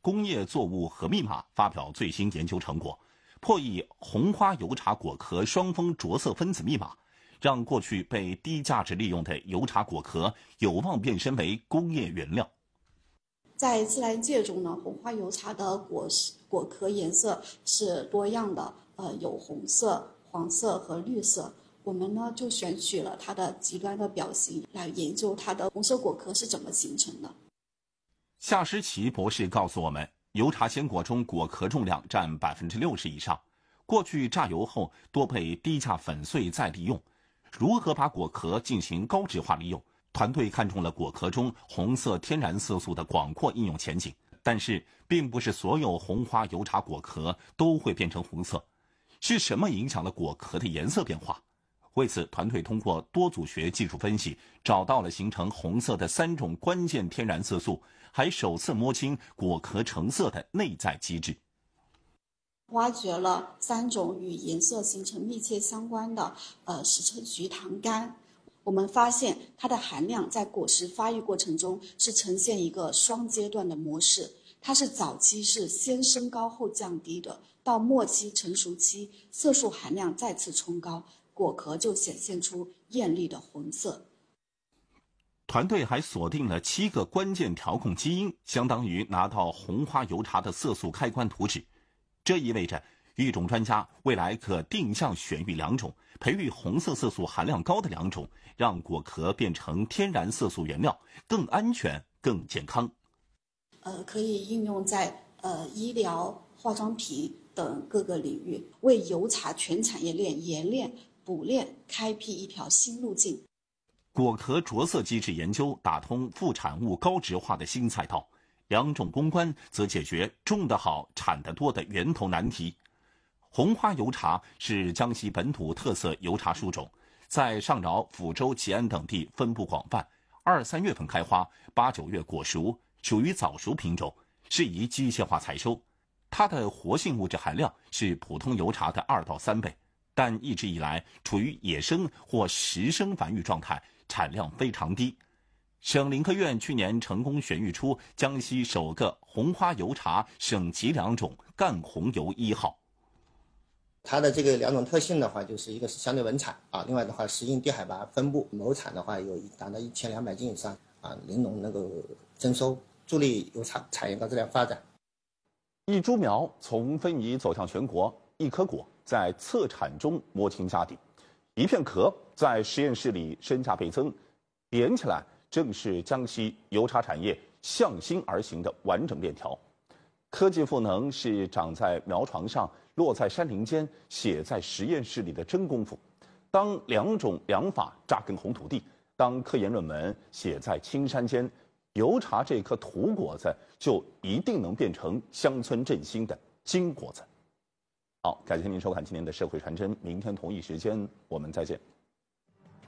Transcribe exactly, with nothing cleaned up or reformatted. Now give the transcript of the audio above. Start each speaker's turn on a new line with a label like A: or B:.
A: 工业作物和密码发表最新研究成果，破译红花油茶果壳双峰着色分子密码，让过去被低价值利用的油茶果壳有望变身为工业原料。
B: 在自然界中呢，红花油茶的果果壳颜色是多样的，呃，有红色、黄色和绿色。我们呢就选取了它的极端的表型来研究它的红色果壳是怎么形成的。
A: 夏诗琪博士告诉我们，油茶鲜果中果壳重量占百分之六十以上，过去榨油后多被低价粉碎再利用。如何把果壳进行高质化利用？团队看中了果壳中红色天然色素的广阔应用前景，但是并不是所有红花油茶果壳都会变成红色，是什么影响了果壳的颜色变化？为此，团队通过多组学技术分析，找到了形成红色的三种关键天然色素，还首次摸清果壳成色的内在机制。
B: 挖掘了三种与颜色形成密切相关的呃矢车菊糖苷。我们发现它的含量在果实发育过程中是呈现一个双阶段的模式，它是早期是先升高后降低的，到末期成熟期色素含量再次冲高，果壳就显现出艳丽的红色。
A: 团队还锁定了七个关键调控基因，相当于拿到红花油茶的色素开关图纸。这意味着育种专家未来可定向选育两种，培育红色色素含量高的两种，让果壳变成天然色素原料，更安全、更健康。
B: 呃，可以应用在呃医疗、化妆品等各个领域，为油茶全产业链冶炼、补炼开辟一条新路径。
A: 果壳着色机制研究打通副产物高质化的新赛道，两种攻关则解决种得好、产得多的源头难题。红花油茶是江西本土特色油茶树种，在上饶、抚州、吉安等地分布广泛，二三月份开花，八九月果熟，属于早熟品种，适宜机械化采收。它的活性物质含量是普通油茶的二到三倍，但一直以来处于野生或实生繁育状态，产量非常低。省林科院去年成功选育出江西首个红花油茶省级良种赣红油一号。
C: 它的这个两种特性的话，就是一个是相对稳产啊，另外的话适应低海拔分布，亩产的话有达到一千两百斤以上啊，林农那个增收，助力油茶产业高质量发展。
A: 一株苗从分移走向全国，一颗果在测产中摸清家底，一片壳在实验室里身价倍增，连起来正是江西油茶产业向心而行的完整链条。科技赋能是长在苗床上、落在山林间、写在实验室里的真功夫。当两种良法扎根红土地，当科研论文写在青山间，油茶这颗土果子就一定能变成乡村振兴的金果子。好，感谢您收看今天的社会传真，明天同一时间我们再见。